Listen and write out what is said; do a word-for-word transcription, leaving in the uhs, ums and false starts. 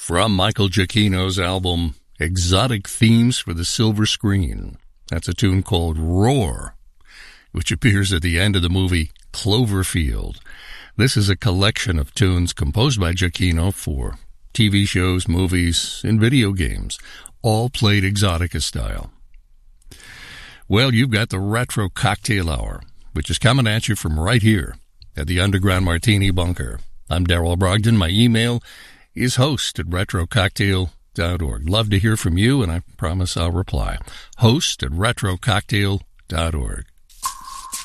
from Michael Giacchino's album Exotic Themes for the Silver Screen. That's a tune called Roar, which appears at the end of the movie Cloverfield. This is a collection of tunes composed by Giacchino for T V shows, movies, and video games, all played Exotica style. Well, you've got the Retro Cocktail Hour, which is coming at you from right here at the Underground Martini Bunker. I'm Darrell Brogdon. My email is host at retro cocktail dot org. Love to hear from you, and I promise I'll reply. Host at retro cocktail dot org.